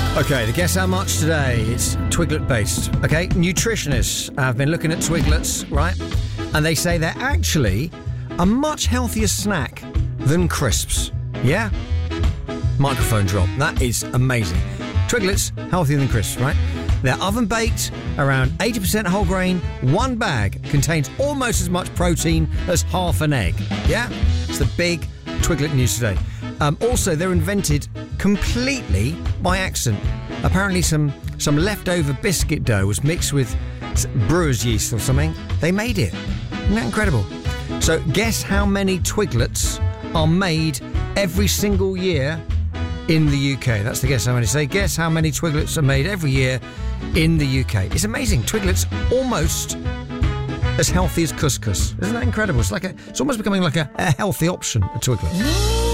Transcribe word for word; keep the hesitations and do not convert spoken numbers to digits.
Okay, the guess how much today? It's Twiglet based. Okay, nutritionists have been looking at Twiglets, right? And they say they're actually a much healthier snack than crisps. Yeah? Microphone drop. That is amazing. Twiglets, healthier than crisps, right? They're oven baked, around eighty percent whole grain. One bag contains almost as much protein as half an egg. Yeah? It's the big Twiglet news today. Um, also, they're invented completely by accident. Apparently some, some leftover biscuit dough was mixed with brewer's yeast or something. They made it. Isn't that incredible? So guess how many Twiglets are made every single year in the U K? That's the guess how many. Say, guess how many Twiglets are made every year in the U K. It's amazing. Twiglets almost as healthy as couscous. Isn't that incredible? It's like a, it's almost becoming like a, a healthy option, a Twiglet.